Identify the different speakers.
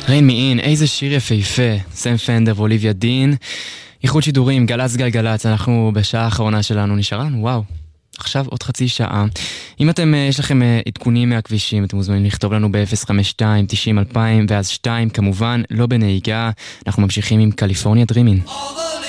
Speaker 1: ריין מי אין, איזה שיר יפהפה, סם פנדר ואוליביה דין, איחוד שידורים, גלץ גלגלץ, אנחנו בשעה האחרונה שלנו, נשאר לנו, וואו, עכשיו עוד חצי שעה. אם יש לכם עדכונים מהכבישים, אתם מוזמנים לכתוב לנו ב-052-90-2000 ואז 2, כמובן, לא בנהיגה, אנחנו ממשיכים עם קליפורניה דרימין.